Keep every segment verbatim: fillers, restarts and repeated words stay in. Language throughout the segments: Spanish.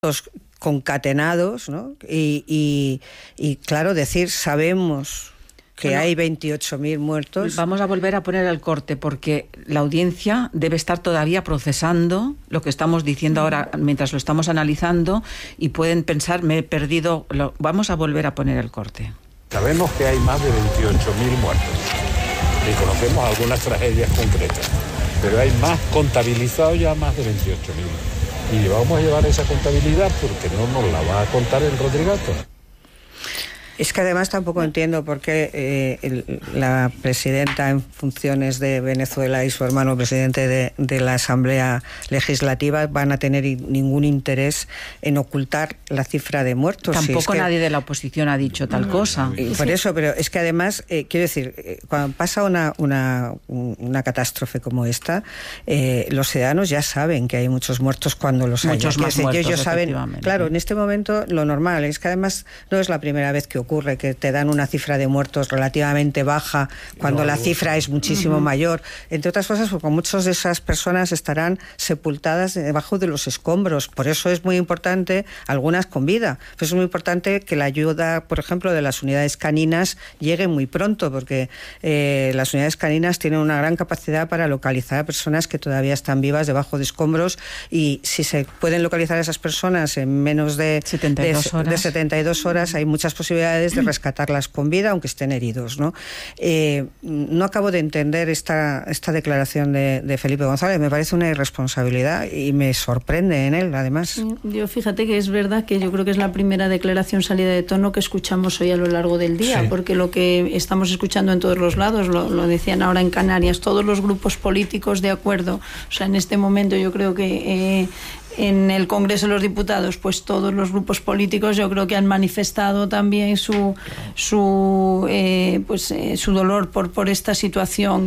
concatenados, ¿no? Y, y, y claro, decir, sabemos que bueno, hay veintiocho mil muertos. Vamos a volver a poner el corte, porque la audiencia debe estar todavía procesando lo que estamos diciendo ahora mientras lo estamos analizando, y pueden pensar, me he perdido. Lo... Vamos a volver a poner el corte. Sabemos que hay más de veintiocho mil muertos y conocemos algunas tragedias concretas, pero hay más contabilizados, ya más de veintiocho mil. Y vamos a llevar esa contabilidad porque no nos la va a contar el Rodrigato. Es que además tampoco entiendo por qué eh, el, la presidenta en funciones de Venezuela y su hermano presidente de, de la Asamblea Legislativa van a tener ningún interés en ocultar la cifra de muertos. Tampoco si es que, nadie de la oposición ha dicho tal no, cosa. Y por eso, pero es que además, eh, quiero decir, eh, cuando pasa una, una, una catástrofe como esta, eh, los ciudadanos ya saben que hay muchos muertos cuando los hay. Muchos más muertos, ellos saben, claro, en este momento lo normal es que además no es la primera vez que ocurre ocurre que te dan una cifra de muertos relativamente baja cuando no, la cifra es muchísimo uh-huh. mayor, entre otras cosas porque muchas de esas personas estarán sepultadas debajo de los escombros. Por eso es muy importante, algunas con vida, pues es muy importante que la ayuda, por ejemplo, de las unidades caninas llegue muy pronto, porque eh, las unidades caninas tienen una gran capacidad para localizar a personas que todavía están vivas debajo de escombros, y si se pueden localizar a esas personas en menos de setenta y dos horas, de setenta y dos horas hay muchas posibilidades de rescatarlas con vida, aunque estén heridos, ¿no? Eh, no acabo de entender esta, esta declaración de, de Felipe González. Me parece una irresponsabilidad y me sorprende en él, además. Yo fíjate que es verdad que yo creo que es la primera declaración salida de tono que escuchamos hoy a lo largo del día, sí. porque lo que estamos escuchando en todos los lados, lo, lo decían ahora en Canarias, todos los grupos políticos de acuerdo. O sea, en este momento yo creo que... Eh, en el Congreso de los Diputados, pues todos los grupos políticos yo creo que han manifestado también su su eh, pues eh, su dolor por por esta situación.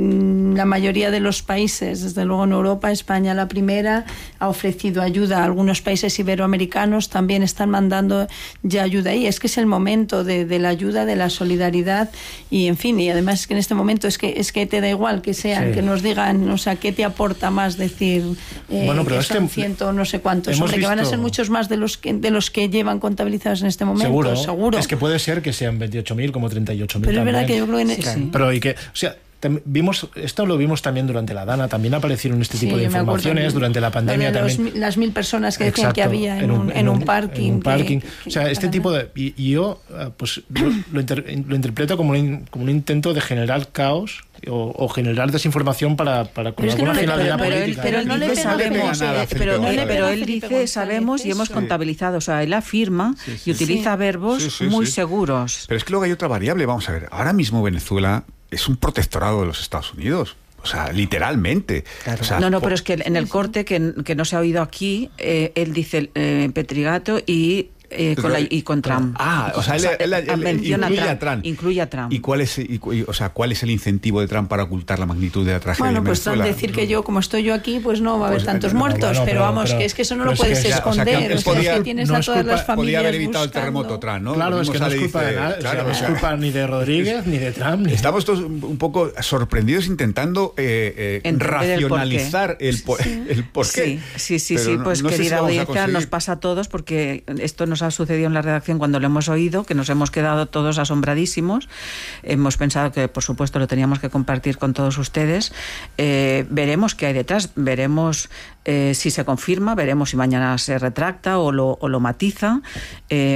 En la mayoría de los países, desde luego en Europa, España la primera, ha ofrecido ayuda. A algunos países iberoamericanos también están mandando ya ayuda ahí. Es que es el momento de, de la ayuda, de la solidaridad, y en fin, y además es que en este momento es que es que te da igual que sean, sí. que nos digan, o sea, qué te aporta más decir eh, bueno, pero que son este... no sé cuántos, hombre, que van a ser muchos más de los que de los que llevan contabilizados en este momento, seguro, seguro. Es que puede ser que sean veintiocho mil como treinta y ocho mil. Pero también. Es verdad que yo creo que... Sí, sí. Pero y que, o sea, vimos esto lo vimos también durante la Dana, también aparecieron este tipo sí, de informaciones durante la pandemia de los, también. Las mil personas que decían que había en, en, un, en un parking. En un parking. Que, que, o sea, este tipo de... Y, y yo, pues, yo lo, inter, lo interpreto como un, como un intento de generar caos o, o generar desinformación para, para con pero alguna es que no finalidad le, pero política. Él, pero no le sabemos, nada, pero, no le, pero él Felipe dice, González, sabemos y hemos sí. contabilizado. O sea, él afirma sí, sí, y utiliza sí. verbos sí, sí, muy sí. seguros. Pero es que luego hay otra variable. Vamos a ver, ahora mismo Venezuela es un protectorado de los Estados Unidos. O sea, literalmente. Claro. O sea, no, no, por... pero es que en el corte que, que no se ha oído aquí, eh, él dice eh, Petrigato y... Eh, con la, y con Trump. Ah, o sea, él, él, él, él menciona incluye a a Trump. Incluye a Trump. ¿Y cuál es, y, o sea, cuál es el incentivo de Trump para ocultar la magnitud de la tragedia bueno, en pues Venezuela? decir que yo, como estoy yo aquí, pues no va a haber pues, tantos no, muertos, bueno, pero, pero vamos, pero, que es que eso no lo es puedes que ya, esconder. O sea, que, o sea, podía, es que tienes no a es todas culpa, las familias podía haber evitado buscando. el terremoto Trump, ¿no? Claro, es que no es culpa de nada. Claro, o sea, no o sea, es culpa ni de Rodríguez, ni de Trump. Ni estamos todos un poco sorprendidos intentando eh, eh, racionalizar el porqué. El, el por sí, sí, sí, sí, no, pues no querida si audiencia, nos pasa a todos, porque esto nos ha sucedido en la redacción cuando lo hemos oído, que nos hemos quedado todos asombradísimos. Hemos pensado que, por supuesto, lo teníamos que compartir con todos ustedes. Eh, veremos qué hay detrás, veremos eh, si se confirma, veremos si mañana se retracta o lo, o lo matiza. Eh,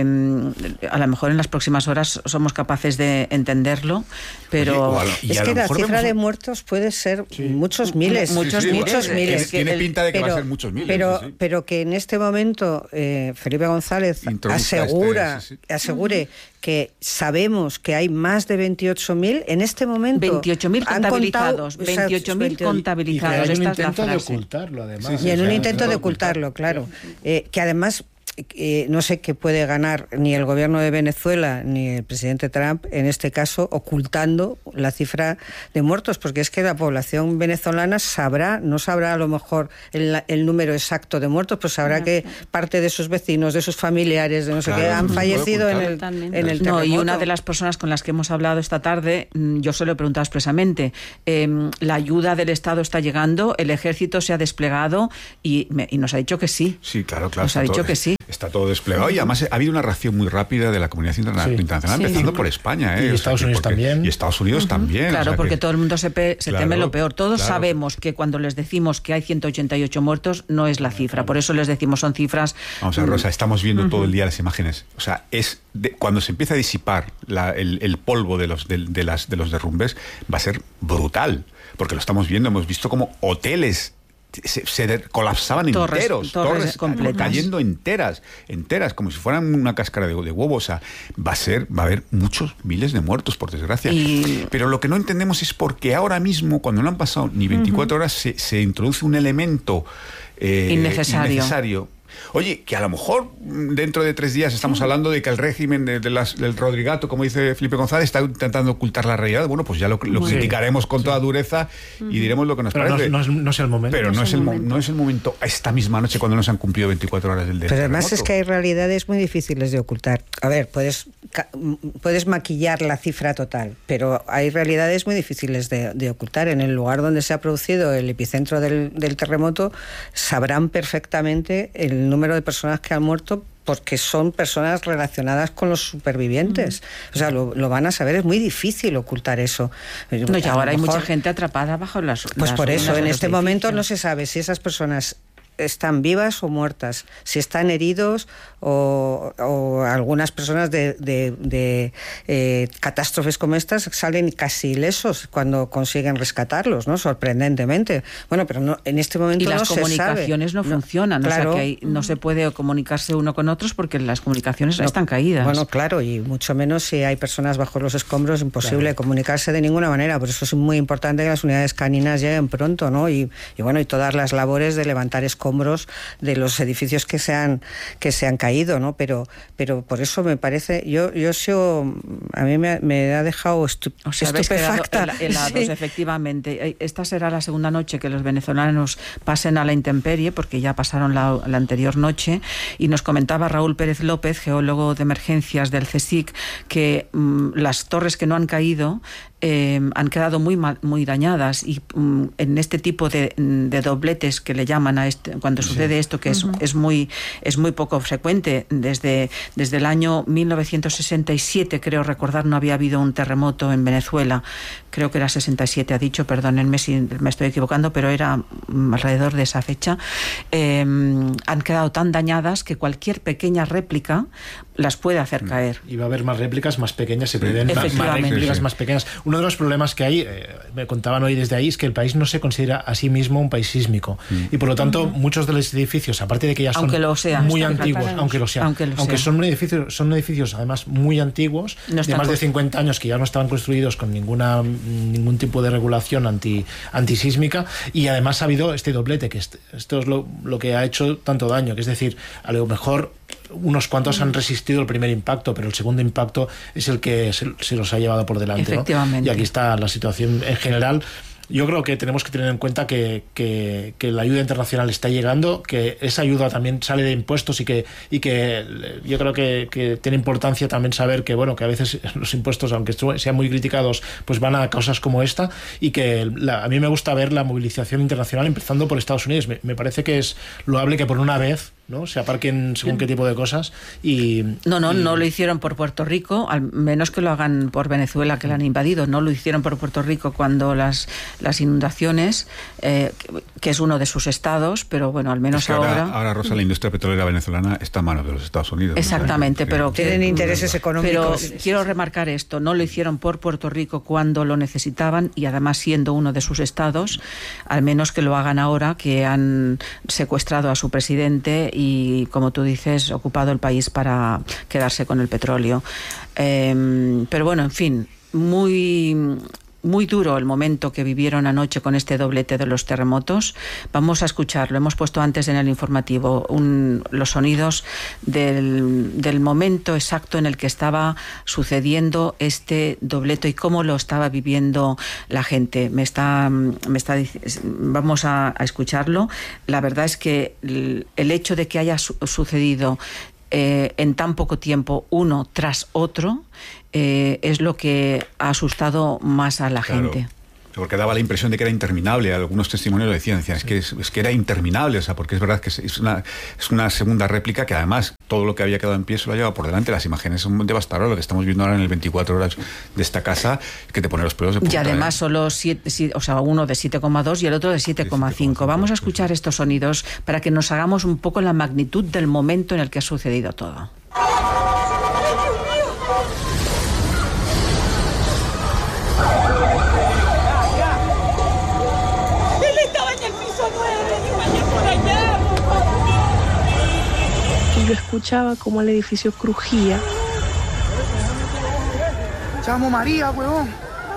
a lo mejor en las próximas horas somos capaces de entenderlo, pero... Oye, es que la cifra vemos... de muertos puede ser sí. muchos miles. Muchos sí, sí, muchos bueno, miles. Tiene el, pinta de que pero, va a ser muchos miles. Pero, sí, sí. pero que en este momento eh, Felipe González Introduzca asegura, este, sí, sí. asegure uh-huh. que sabemos que hay más de veintiocho mil, en este momento... veintiocho mil contabilizados, contado, veintiocho mil contabilizados. Y que hay un Esta intento es la de frase. ocultarlo, además. Sí, sí, y en un intento de ocultarlo, claro. Eh, que además... eh, no sé qué puede ganar ni el gobierno de Venezuela ni el presidente Trump, en este caso, ocultando la cifra de muertos, porque es que la población venezolana sabrá, no sabrá a lo mejor el, el número exacto de muertos, pues sabrá no, que no. parte de sus vecinos, de sus familiares, de no sé claro, qué, han fallecido en el, en el terremoto. No, y una de las personas con las que hemos hablado esta tarde, yo se lo he preguntado expresamente, eh, la ayuda del Estado está llegando, el ejército se ha desplegado y, me, y nos ha dicho que sí. Sí, claro, claro. Nos ha dicho todo, que sí. Está todo desplegado y además ha habido una reacción muy rápida de la comunidad internacional, sí. internacional sí, empezando sí. por España. ¿eh? Y o Estados sea, Unidos porque, también. Y Estados Unidos uh-huh. también. Claro, o sea porque que, todo el mundo se, pe, se claro, teme lo peor. Todos claro. sabemos que cuando les decimos que hay ciento ochenta y ocho muertos no es la cifra. Por eso les decimos son cifras... Vamos a ver, Rosa, estamos viendo uh-huh. todo el día las imágenes. O sea, es de, cuando se empieza a disipar la, el, el polvo de los, de, de, las, de los derrumbes, va a ser brutal. Porque lo estamos viendo, hemos visto como hoteles Se, se colapsaban torres, enteros, torres, torres cayendo enteras, enteras, como si fueran una cáscara de, de huevo. O sea, va a ser, va a haber muchos miles de muertos, por desgracia. Y... Pero lo que no entendemos es por qué ahora mismo, cuando no han pasado ni veinticuatro uh-huh. horas, se, se introduce un elemento eh, innecesario. innecesario. Oye, que a lo mejor dentro de tres días estamos hablando de que el régimen de, de las, del Rodrigato, como dice Felipe González, está intentando ocultar la realidad. Bueno, pues ya lo, lo sí, criticaremos con sí. toda dureza y diremos lo que nos Pero parece. No, no, es, no es el momento. Pero no, no, es el, momento. no es el momento esta misma noche cuando no se han cumplido veinticuatro horas del día. Pero además es que hay realidades muy difíciles de ocultar. A ver, puedes, puedes maquillar la cifra total, pero hay realidades muy difíciles de, de ocultar. En el lugar donde se ha producido el epicentro del, del terremoto, sabrán perfectamente el número de personas que han muerto porque son personas relacionadas con los supervivientes. Mm. O sea, lo, lo van a saber, es muy difícil ocultar eso. No, y ahora hay mucha gente atrapada bajo las... Pues las por eso, en este edificios. momento no se sabe si esas personas están vivas o muertas, si están heridos o, o algunas personas de, de, de eh, catástrofes como estas salen casi ilesos cuando consiguen rescatarlos, ¿no? Sorprendentemente. Bueno, pero no, en este momento y no las se sabe. comunicaciones no funcionan, no, claro. O sea que hay, no se puede comunicarse uno con otros porque las comunicaciones no, están caídas. Bueno, claro, y mucho menos si hay personas bajo los escombros, imposible claro. comunicarse de ninguna manera. Por eso es muy importante que las unidades caninas lleguen pronto, ¿no? Y, y bueno, y todas las labores de levantar escombros de los edificios que se han que se han caído, ¿no? Pero pero por eso me parece, yo yo sigo, a mí me, me ha dejado estu, o sea, estupefacta. Helados, sí. Efectivamente. Esta será la segunda noche que los venezolanos pasen a la intemperie, porque ya pasaron la, la anterior noche, y nos comentaba Raúl Pérez López, geólogo de emergencias del CSIC, que mmm, las torres que no han caído Eh, han quedado muy mal, muy dañadas y um, en este tipo de, de dobletes que le llaman a este, cuando sí. sucede esto, que uh-huh. es, es muy es muy poco frecuente. Desde, desde el año mil novecientos sesenta y siete, creo recordar, no había habido un terremoto en Venezuela. Creo que era sesenta y siete, ha dicho, perdónenme si me estoy equivocando, pero era um, alrededor de esa fecha. Eh, han quedado tan dañadas que cualquier pequeña réplica las puede hacer caer. Y va a haber más réplicas más pequeñas, se prevén más, más réplicas sí. más pequeñas. Uno de los problemas que hay, eh, me contaban hoy desde ahí, es que el país no se considera a sí mismo un país sísmico. Mm. Y por lo tanto, uh-huh. muchos de los edificios, aparte de que ya son aunque lo sean, muy antiguos, aunque lo sean, aunque, lo aunque sean. son edificios, son edificios además muy antiguos, no de más de cincuenta años, que ya no estaban construidos con ninguna ningún tipo de regulación anti antisísmica, y además ha habido este doblete, que este, esto es lo, lo que ha hecho tanto daño, que es decir, a lo mejor unos cuantos han resistido el primer impacto, pero el segundo impacto es el que se, se los ha llevado por delante, efectivamente, ¿no? Y aquí está la situación en general. Yo creo que tenemos que tener en cuenta que, que, que la ayuda internacional está llegando, que esa ayuda también sale de impuestos y que, y que yo creo que, que tiene importancia también saber que, bueno, que a veces los impuestos, aunque sean muy criticados, pues van a causas como esta, y que la, a mí me gusta ver la movilización internacional empezando por Estados Unidos. Me, me parece que es loable que por una vez, ¿no?, se aparquen según qué tipo de cosas. Y no, no, y... no lo hicieron por Puerto Rico, al menos que lo hagan por Venezuela, que la han invadido. No lo hicieron por Puerto Rico cuando las, las inundaciones, eh, que, que es uno de sus estados, pero bueno, al menos es que ahora, ahora... Ahora, Rosa, la industria petrolera venezolana está en manos de los Estados Unidos. Exactamente, ¿no? pero... Sí. Tienen que, intereses económicos. Pero quiero remarcar esto, no lo hicieron por Puerto Rico cuando lo necesitaban, y además siendo uno de sus estados, al menos que lo hagan ahora, que han secuestrado a su presidente y, como tú dices, ocupado el país para quedarse con el petróleo. Eh, pero bueno, en fin, muy... muy duro el momento que vivieron anoche con este doblete de los terremotos. Vamos a escucharlo. Hemos puesto antes en el informativo un, los sonidos del, del momento exacto en el que estaba sucediendo este doblete y cómo lo estaba viviendo la gente. Me está, me está, vamos a, a escucharlo. La verdad es que el, el hecho de que haya su, sucedido Eh, en tan poco tiempo, uno tras otro, eh, es lo que ha asustado más a la claro. gente. Porque daba la impresión de que era interminable. Algunos testimonios lo decían, decían, es que, es, es que era interminable, o sea, porque es verdad que es una, es una segunda réplica que además todo lo que había quedado en pie se lo ha llevado por delante. Las imágenes son devastadoras, lo que estamos viendo ahora en el veinticuatro horas de esta casa, que te pone los pelos de punta. Y además ¿eh? solo siete, siete, o sea, uno de siete coma dos y el otro de siete coma cinco. Vamos a escuchar estos sonidos para que nos hagamos un poco la magnitud del momento en el que ha sucedido todo. Yo escuchaba cómo el edificio crujía. Chamo María, huevón.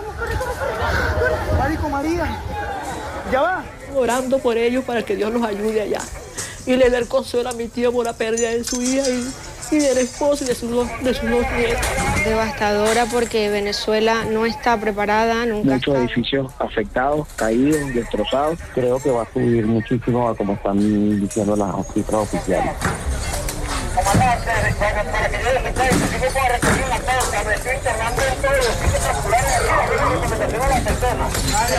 Marico María. Ya va. Orando por ellos para que Dios los ayude allá. Y le dé el consuelo a mi tío por la pérdida de su hija y, y del esposo y de sus dos, de sus dos nietos. Devastadora porque Venezuela no está preparada, nunca Muchos está. edificios afectados, caídos, destrozados. Creo que va a subir muchísimo a como están diciendo las cifras oficiales. Comandante, para que yo les explique, si yo puedo recoger una pauta, me estoy internando en todos los sitios particulares de la recomendación a las personas.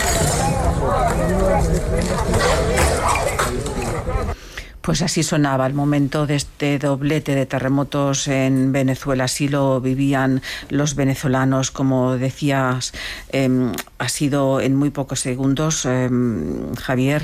Pues así sonaba el momento de este doblete de terremotos en Venezuela. Así lo vivían los venezolanos, como decías, eh, ha sido en muy pocos segundos, eh, Javier,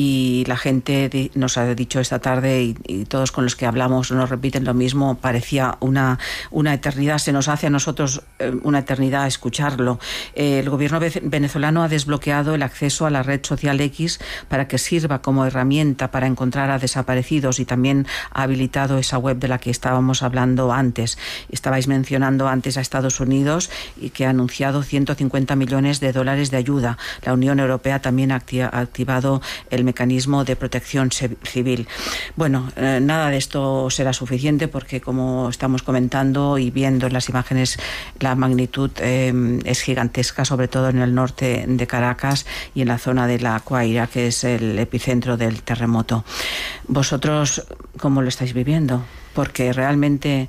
y la gente di- nos ha dicho esta tarde, y, y todos con los que hablamos nos repiten lo mismo, parecía una, una eternidad, se nos hace a nosotros eh, una eternidad escucharlo. Eh, el gobierno ve- venezolano ha desbloqueado el acceso a la red social X para que sirva como herramienta para encontrar a desaparecidos y también ha habilitado esa web de la que estábamos hablando antes. Estabais mencionando antes a Estados Unidos y que ha anunciado ciento cincuenta millones de dólares de ayuda. La Unión Europea también ha activado el mecanismo de protección civil. Bueno, eh, nada de esto será suficiente porque, como estamos comentando y viendo en las imágenes, la magnitud eh, es gigantesca, sobre todo en el norte de Caracas y en la zona de La Guaira, que es el epicentro del terremoto. ¿Vosotros cómo lo estáis viviendo? Porque realmente,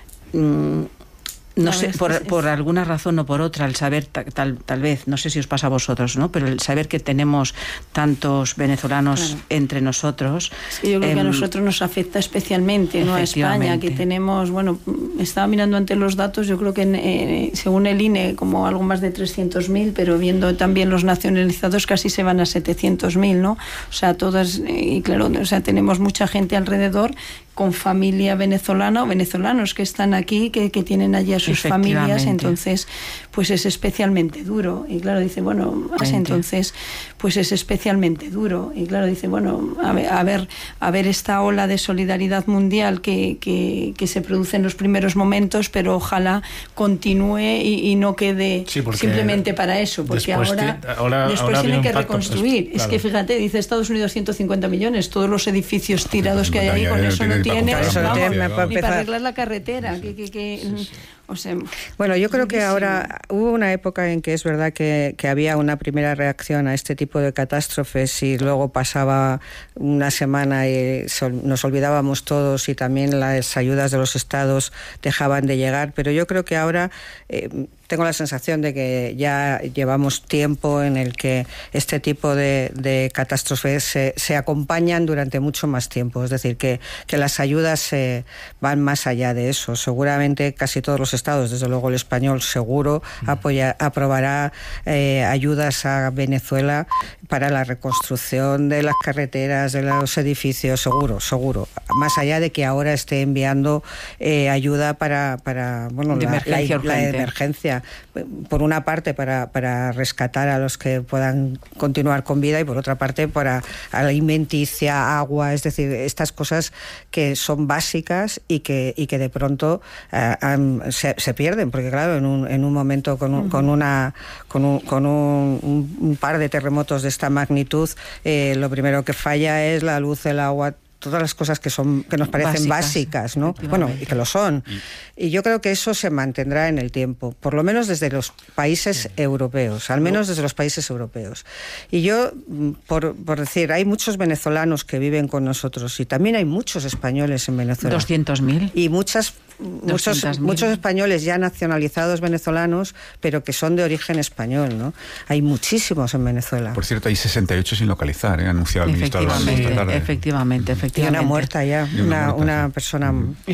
mmm, no sé, por, por alguna razón o por otra, el saber, tal, tal vez, no sé si os pasa a vosotros, ¿no? Pero el saber que tenemos tantos venezolanos claro. entre nosotros... Sí, yo creo eh, que a nosotros nos afecta especialmente, ¿no? A España, que tenemos, bueno, estaba mirando antes los datos, yo creo que en, eh, según el I N E como algo más de trescientos mil, pero viendo también los nacionalizados casi se van a setecientos mil, ¿no? O sea, todas, y claro, o sea, tenemos mucha gente alrededor con familia venezolana o venezolanos que están aquí, que, que tienen allí a sus familias, entonces pues es especialmente duro. Y claro, dice, bueno, entonces pues es especialmente duro. Y claro, dice, bueno, a ver, a ver, a ver esta ola de solidaridad mundial que, que, que se produce en los primeros momentos, pero ojalá continúe y, y no quede sí, simplemente para eso, porque ahora, te, ahora después ahora tienen que impacto, reconstruir. Pues, claro. Es que fíjate, dice Estados Unidos ciento cincuenta millones, todos los edificios tirados que hay ahí, con eso no tiene, eso no tiene vamos, para ni para arreglar la carretera. Sí, que, que, que, sí, sí. O sea, bueno, yo creo que ahora hubo una época en que es verdad que, que había una primera reacción a este tipo de catástrofes y luego pasaba una semana y nos olvidábamos todos y también las ayudas de los estados dejaban de llegar, pero yo creo que ahora eh, tengo la sensación de que ya llevamos tiempo en el que este tipo de, de catástrofes se, se acompañan durante mucho más tiempo, es decir, que, que las ayudas se van más allá de eso. Seguramente casi todos los estados, desde luego el español seguro, apoya, aprobará eh, ayudas a Venezuela para la reconstrucción de las carreteras, de los edificios, seguro, seguro. Más allá de que ahora esté enviando eh, ayuda para, para bueno, de la, emergencia, la, la emergencia. Por una parte para, para rescatar a los que puedan continuar con vida y por otra parte para alimenticia, agua, es decir, estas cosas que son básicas y que, y que de pronto eh, han, se se, se pierden, porque claro, en un, en un momento con, un, con, una, con, un, con un, un, un par de terremotos de esta magnitud, eh, lo primero que falla es la luz, el agua, todas las cosas que son que nos parecen básicas, básicas, ¿no? Bueno, y que lo son. Y yo creo que eso se mantendrá en el tiempo, por lo menos desde los países europeos, al menos desde los países europeos. Y yo, por, por decir, hay muchos venezolanos que viven con nosotros y también hay muchos españoles en Venezuela. doscientos mil. Y muchas muchos muchos españoles ya nacionalizados venezolanos, pero que son de origen español, ¿no? Hay muchísimos en Venezuela. Por cierto, hay sesenta y ocho sin localizar, ¿eh? Ha anunciado el ministro Álvarez esta tarde. Efectivamente, efectivamente. Y una muerta ya, una, una persona...